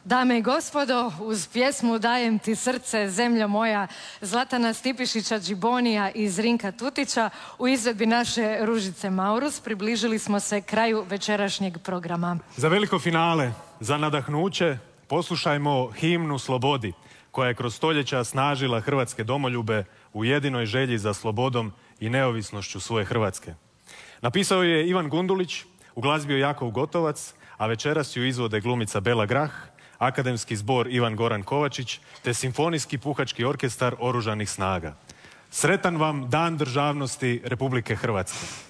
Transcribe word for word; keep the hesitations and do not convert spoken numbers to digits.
Dame i gospodo, uz pjesmu Dajem ti srce, zemljo moja, Zlatana Stipišića Džibonija i Zrinka Tutića u izvedbi naše Ružice Maurus približili smo se kraju večerašnjeg programa. Za veliko finale, za nadahnuće, poslušajmo himnu Slobodi, koja je kroz stoljeća snažila hrvatske domoljube u jedinoj želji za slobodom i neovisnošću svoje Hrvatske. Napisao je Ivan Gundulić, uglazbio Jakov Gotovac, a večeras ju izvode glumica Bela Grah, akademski zbor Ivan Goran Kovačić te simfonijski puhački orkestar Oružanih snaga. Sretan vam Dan državnosti Republike Hrvatske.